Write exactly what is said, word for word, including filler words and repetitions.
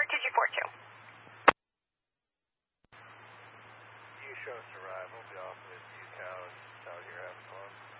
two two four two. You show us arrival, be off with you cows out here having fun.